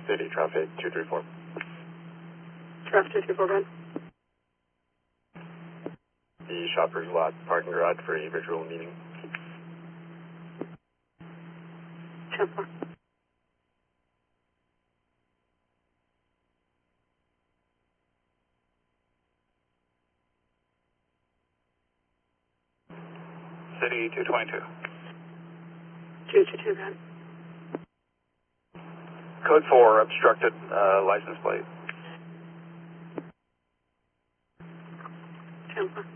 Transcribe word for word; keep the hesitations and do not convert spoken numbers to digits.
City traffic two three four. Traffic two three four, go ahead. The Shoppers Lot parking garage for a virtual meeting. ten four. City two twenty-two. two two two, go ahead. Code four, obstructed uh, license plate. ten four.